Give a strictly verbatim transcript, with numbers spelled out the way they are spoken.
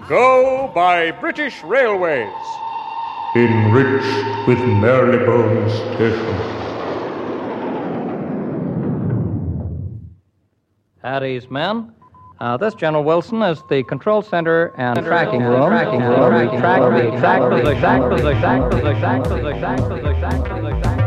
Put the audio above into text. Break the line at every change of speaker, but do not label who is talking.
Go by British Railways.
Enriched with Marylebone Station.
At ease, men. Uh, this, General Wilson, is the control center and tracking room. Tracking room. Track the exact position. Exact position. Exact position. Exact position. Exact position.